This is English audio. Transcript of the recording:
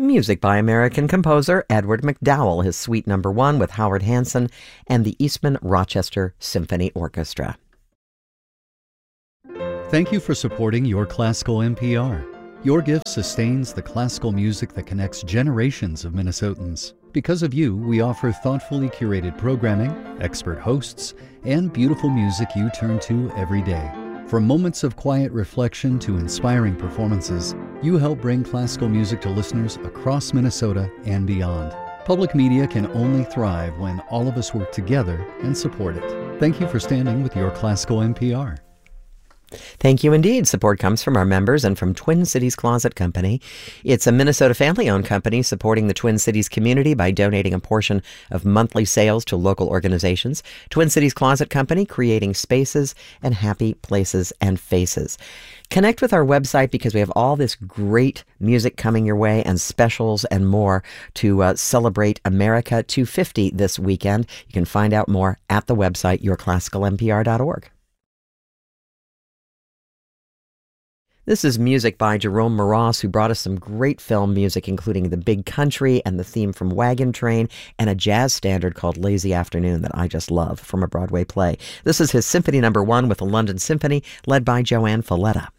Music by American composer Edward McDowell, his Suite No. 1 with Howard Hanson and the Eastman Rochester Symphony Orchestra. Thank you for supporting Your Classical NPR. Your gift sustains the classical music that connects generations of Minnesotans. Because of you, we offer thoughtfully curated programming, expert hosts, and beautiful music you turn to every day. From moments of quiet reflection to inspiring performances, you help bring classical music to listeners across Minnesota and beyond. Public media can only thrive when all of us work together and support it. Thank you for standing with Your Classical NPR. Thank you indeed. Support comes from our members and from Twin Cities Closet Company. It's a Minnesota family-owned company supporting the Twin Cities community by donating a portion of monthly sales to local organizations. Twin Cities Closet Company, creating spaces and happy places and faces. Connect with our website because we have all this great music coming your way and specials and more to celebrate America 250 this weekend. You can find out more at the website, yourclassicalnpr.org. This is music by Jerome Moross, who brought us some great film music, including The Big Country and the theme from Wagon Train and a jazz standard called Lazy Afternoon that I just love from a Broadway play. This is his Symphony No. 1 with the London Symphony, led by Joanne Falletta.